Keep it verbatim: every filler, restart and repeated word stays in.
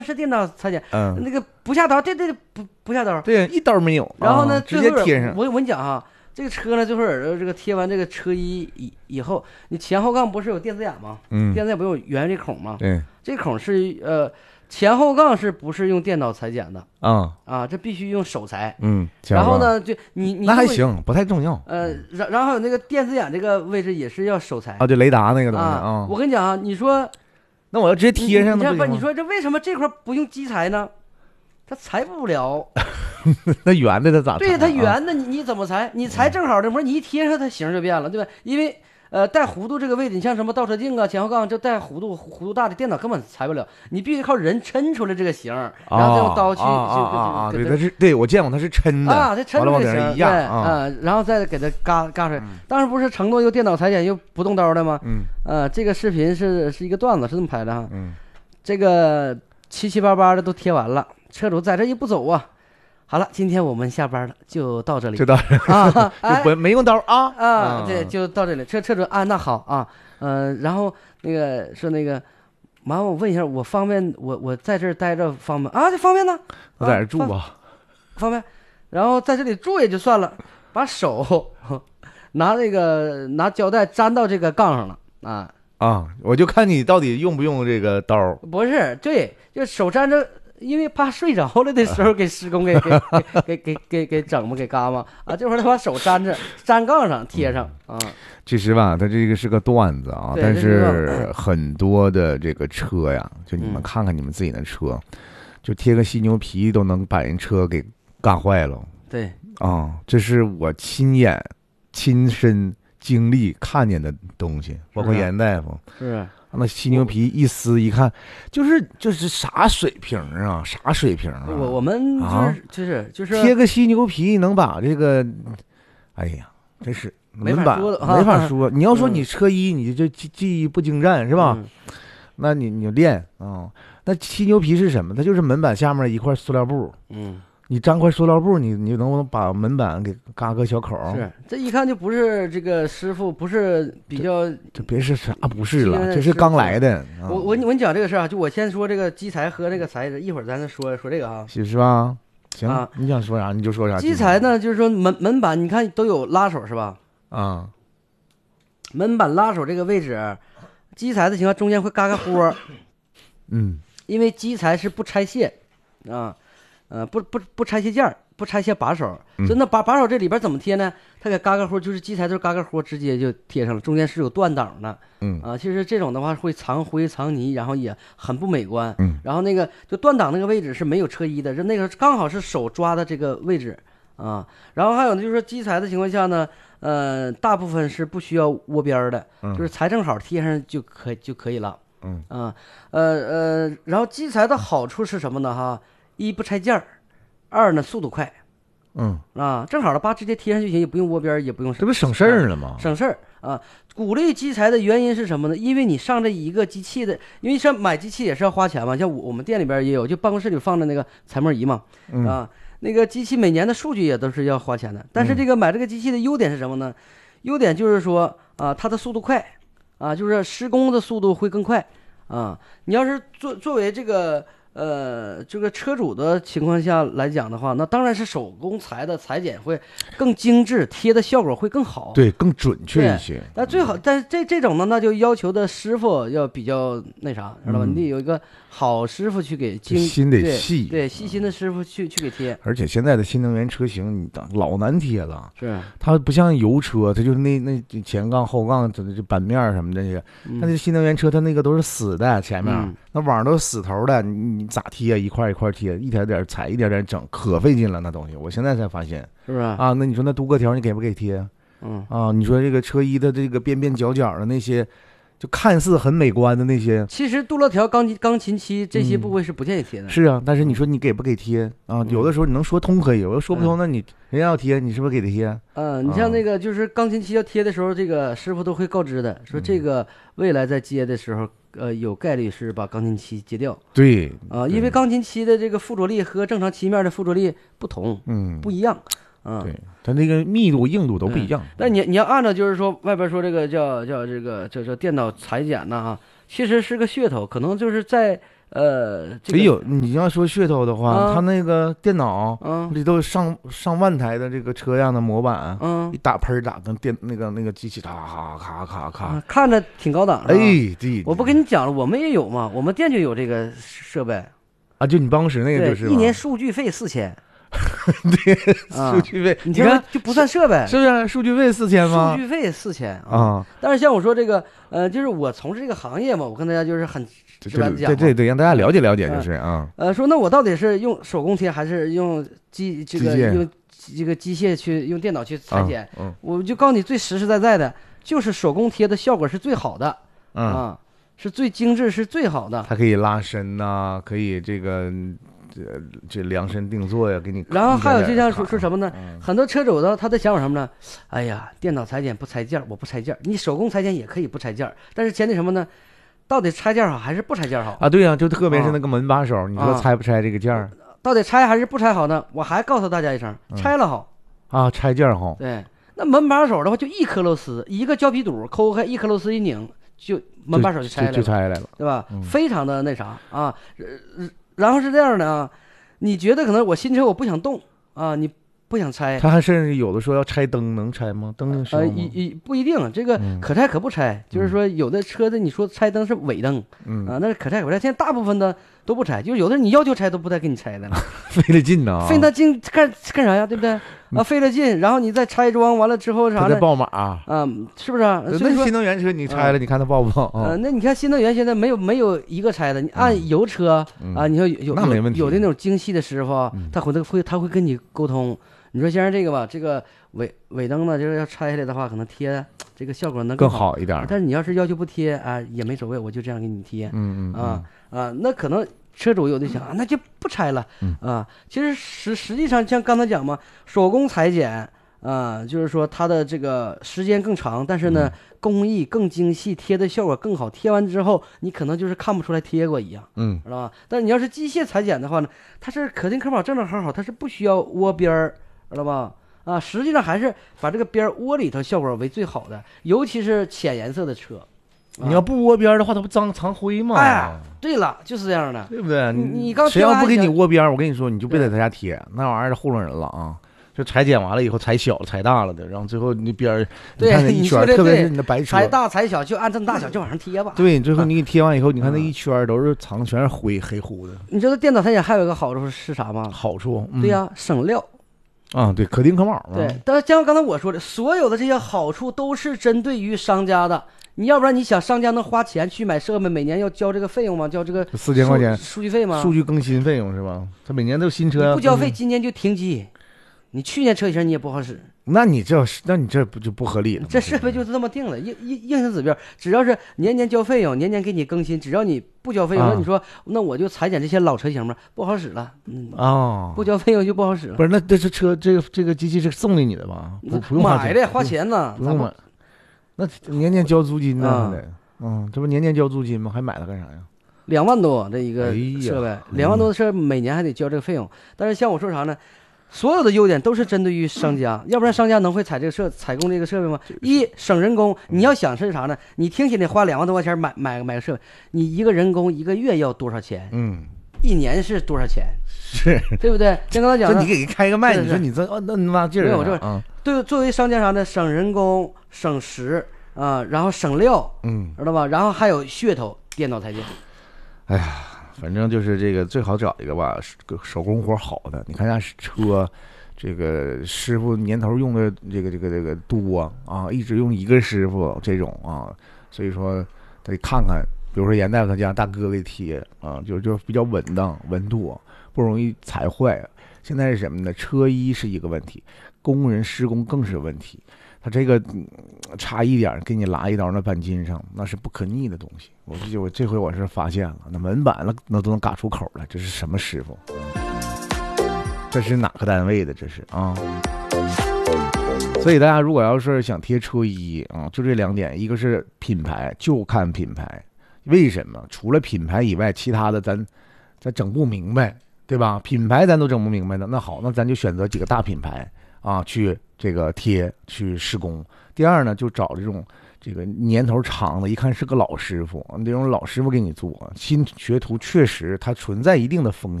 是电脑裁剪， 嗯， 那个不下刀，对对不不下刀， 对，一刀没有。 然后呢， 啊、直接贴上。 我我跟你讲哈，这个车呢，最后这个贴完这个车衣以以后，你前后杠不是有电子眼吗？ 嗯， 电子眼不有圆这孔吗？ 对， 这孔是呃前后杠是不是用电脑裁剪的？ 啊、 嗯、啊，这必须用手裁。 嗯， 然后呢，就你你那还行，不太重要。 呃，然然后还有那个电子眼这个位置也是要手裁啊，就雷达那个东西啊。 啊。 我跟你讲啊，你说。 那我要直接贴上， 那不你说这为什么这块不用基裁呢？它裁不了。 那圆的它咋裁？ 对，它圆的，你你怎么裁？你裁正好的模，你一贴上它形就变了，对吧？因为呃带弧度这个位置，你像什么倒车镜啊、前后杠，就带弧度弧度大的电脑根本裁不了，你必须靠人抻出来这个形，然后再用刀去啊啊啊！对，它是对我见过，它是抻的啊，它抻出来形， 对啊，然后再给它嘎嘎出来。当时不是承诺用电脑裁剪又不动刀的吗？ 嗯， 呃，这个视频是是一个段子，是这么拍的哈。 嗯， 这个七七八八的都贴完了，车主在这一不走啊。好了，今天我们下班了，就到这里， 就到这里啊， 就不没用刀啊啊，对，就到这里。车车主啊，那好啊，嗯、呃，然后那个说那个，麻烦我问一下，我方便我我在这儿待着方便啊？这方便呢， 我在这住吧， 方便。然后在这里住也就算了，把手拿那个拿胶带粘到这个杠上了啊啊！我就看你到底用不用这个刀。 不是，对，就手粘着。因为怕睡着了的时候给施工给给给给给给整嘛给嘎嘛啊，这会儿他把手粘着粘杠上贴上啊。 其实吧，它这个是个段子啊，但是很多的这个车呀，就你们看看你们自己的车，嗯、就贴个犀牛皮都能把人车给干坏了。 对啊，这是我亲眼亲身经历看见的东西，包括严大夫是。 那犀牛皮一撕一看，就是就是啥水平啊，啥水平啊！ 我我们就是、啊、就是就是贴个犀牛皮能把这个，哎呀，真是没法说的， 没法说。你要说你车衣，你就技技艺不精湛是吧？ 嗯、 那你你练啊、哦，那犀牛皮是什么？它就是门板下面一块塑料布。 嗯。 你粘块塑料布，你你能不能把门板给嘎个小口？ 是，这一看就不是这个师傅，不是比较， 这, 这别是啥不是了，这是刚来的。 我我我跟你讲这个事儿啊，就我先说这个基材和这个材质，一会儿咱再说说这个啊， 是吧？行， 啊、 你想说啥你就说啥。 基材呢，就是说门门板，你看都有拉手是吧？ 啊， 门板拉手这个位置，基材的情况中间会嘎个豁， 嗯， 因为基材是不拆卸啊。呃，不不不拆卸件儿，不拆卸把手， 嗯、 所以那把把手这里边怎么贴呢？它给嘎嘎豁，就是基材就是嘎嘎豁，直接就贴上了，中间是有断档的。 嗯啊，其实这种的话会藏灰藏泥，然后也很不美观。 嗯， 然后那个就断档那个位置是没有车衣的，就那个刚好是手抓的这个位置啊。然后还有呢，就是说基材的情况下呢，呃，大部分是不需要窝边的， 嗯、 就是裁正好贴上就可就可以了。 嗯啊，呃呃，然后基材的好处是什么呢？哈。一不拆件儿，二呢速度快， 嗯啊，正好了，把直接贴上就行，也不用窝边，也不用， 这不省事儿了吗？ 省事儿啊！鼓励基材的原因是什么呢？因为你上这一个机器的，因为上买机器也是要花钱嘛，像我我们店里边也有，就办公室里放的那个裁模仪嘛， 嗯、 啊，那个机器每年的数据也都是要花钱的。但是这个买这个机器的优点是什么呢？优点就是说啊，它的速度快啊，就是施工的速度会更快啊。你要是作作为这个。呃，这个车主的情况下来讲的话，那当然是手工裁的裁剪会更精致，贴的效果会更好， 对，更准确一些。 但最好，但是这这种呢，那就要求的师傅要比较那啥，知道吧？ 嗯、 你得有一个好师傅去给精， 心得细， 对，对细心的师傅去去给贴。 而且现在的新能源车型，你老难贴了， 是它不像油车，它就是那那前杠后杠这这板面什么的这些，它这新能源车它那个都是死的，前面、 嗯、 那网上都是死头的，你。你咋贴？一块一块贴，一点点踩，一点点整，可费劲了。那东西，我现在才发现， 是不是啊？那你说那镀铬条，你给不给贴？ 嗯啊，你说这个车衣的这个边边角角的那些，就看似很美观的那些， 其实镀铬条、钢琴钢琴漆这些部位是不建议贴的。 嗯、是啊，但是你说你给不给贴啊？有的时候你能说通可以，有的说不通，那你人家要贴，你是不是给他贴？ 嗯，你像那个就是钢琴漆要贴的时候，这个师傅都会告知的，说这个未来在接的时候。呃，有概率是把钢琴漆揭掉。 对啊、呃，因为钢琴漆的这个附着力和正常漆面的附着力不同， 嗯， 不一样。啊、嗯， 对，它那个密度、硬度都不一样。 那、嗯、你你要按照就是说外边说这个叫叫这个叫叫电脑裁剪呢哈，其实是个噱头，可能就是在呃，这个哎呦，你要说噱头的话， 啊它那个电脑嗯里都有上上万台的这个车样的模板， 嗯一打喷儿打跟电那个那个机器咔咔咔咔咔， 啊看着挺高档，是吧哎，对， 我不跟你讲了，我们也有嘛，我们店就有这个设备， 啊，就你办公室那个对， 就是一年吗数据费四千， 对， 啊数据费， 你听你看就不算设备， 是不是数据费四千吗数？据费四千啊。 啊， 但是像我说这个，呃，就是我从事这个行业嘛，我跟大家就是很这直白的讲嘛， 对对对，让大家了解了解，就是啊， 呃，说那我到底是用手工贴还是用机这个机械用这个机械去用电脑去裁剪？ 嗯我就告诉你，最实实在在的，就是手工贴的效果是最好的、 嗯， 啊，是最精致，是最好的。 它可以拉伸呐，可以这个这这量身定做呀，给你。 然后还有就像说说说什么呢？ 嗯很多车主呢，他的想法什么呢？哎呀，电脑裁剪不拆件儿，我不拆件儿，你手工裁剪也可以不拆件儿，但是前提什么呢？到底拆件儿好还是不拆件儿好？ 啊，对呀、就特别是那个门把手，你说啊拆不拆这个件儿到底拆还是不拆好呢？我还告诉大家一声， 嗯拆了好。 啊？拆件儿好， 对，那门把手的话，就一颗螺丝，一个胶皮堵抠开，一颗螺丝一拧，就门把手就拆了， 就拆来了。 对吧？ 嗯非常的那啥啊。呃然后是这样的啊，你觉得可能我新车我不想动啊，你不想拆， 他还甚至有的说要拆灯，能拆吗？灯能烧呃， 吗？ 一一不一定，这个嗯可拆可不拆，就是说有的车子你说拆灯是尾灯嗯， 啊，那是可拆可不拆。现在大部分的都不拆，就是有的你要求拆都不带给你拆的了， 费了劲呐， 费那劲干干啥呀？对不对？啊，费了劲，然后你再拆装完了之后啥的他在报码。 啊，是不是啊？所以说那新。能源车你拆了，你看它报不报呃， 啊？ 那你看新能源现在没有没有一个拆的，你按油车嗯啊，你说有有那没问题有的那种精细的师傅啊嗯， 他回头会他会跟你沟通。你说先生这个吧，这个尾尾灯呢，就是要拆下来的话，可能贴这个效果能更好。 好一点儿。 但是你要是要求不贴啊，也没所谓，我就这样给你贴嗯嗯啊啊，那可能车主有的想啊，那就不拆了嗯啊。其实实实际上像刚才讲嘛，手工裁剪啊，就是说它的这个时间更长，但是呢嗯工艺更精细，贴的效果更好。贴完之后，你可能就是看不出来贴过一样， 嗯知道吧？但是你要是机械裁剪的话呢，它是可丁可卯，正正好好，它是不需要窝边儿，知道吧？啊，实际上还是把这个边儿窝里头效果为最好的，尤其是浅颜色的车。啊你要不窝边儿的话，它不脏藏灰吗？ 哎，对了，就是这样的。 对不对？ 你你刚谁要不给你贴完一下窝边儿，我跟你说，你就别在对他家贴，那玩意儿糊弄人了啊！就裁剪完了以后，裁小了、裁大了的，然后最后你边儿，你对看那一圈儿， 你说的对特别是你的白车裁，大裁小就按这么大小就往上贴吧。 对，最后你给贴完以后，你看那嗯一圈儿都是藏的全是灰，黑乎的。 你知道电脑裁剪还有一个好处是啥吗？ 好处，嗯对呀、省料。 啊，对，可丁可卯嘛。 对，但是像刚才我说的，所有的这些好处都是针对于商家的。你要不然你想商家能花钱去买设备，每年要交这个费用吗？交这个四千块钱数数据费吗？ 数据更新费用是吧？他每年都新车你不交费， 更新， 今年就停机。你去年车型你也不好使， 那你这那你这不就不合理了吗？ 这设备就是这么定的，硬硬硬性指标，只要是年年交费用，年年给你更新，只要你不交费用， 啊那你说那我就裁剪这些老车型嘛，不好使了，嗯， 啊， 不交费用就不好使了。 不是，那这是车这个这个机器是送给你的吧？不不用花钱买的花钱呢，咋不不用买，那年年交租金呢啊还得，嗯，这不年年交租金吗？还买它干啥呀？ 两万多这一个哎呀设备，两万多的设备每年还得交这个费用。但是像我说啥呢？所有的优点都是针对于商家，要不然商家能会采这个设采购这个设备吗？一省人工，你要想是啥呢？你听起来花两万多块钱买买买个设备，你一个人工一个月要多少钱？ 嗯， 一年是多少钱？ 是， 对不对？像刚才讲的这你，给开个麦， 是是你说你这哦那那劲儿没有这呢啊， 对，作为商家啥呢？省人工、省时啊、然后省料， 嗯， 知道吧？然后还有噱头，电脑裁剪。 反正就是这个最好找一个吧，手手工活好的。你看下车，这个师傅年头用的这个这个这个多啊，一直用一个师傅这种啊，所以说得看看，比如说严大夫他家大哥给贴啊，就就比较稳当稳妥，不容易踩坏。现在是什么呢？车衣是一个问题，工人施工更是问题。他这个、嗯、差一点给你拉一刀那钣金上，那是不可逆的东西。我这我这回我是发现了，那门板了那都能嘎出口了，这是什么师傅？这是哪个单位的？这是啊。所以大家如果要是想贴车衣啊，就这两点，一个是品牌，就看品牌。为什么？除了品牌以外，其他的咱咱整不明白，对吧？品牌咱都整不明白的，那好，那咱就选择几个大品牌啊去这个贴去施工。第二呢，就找这种这个年头长的，一看是个老师傅，这种老师傅给你做。新学徒确实它存在一定的风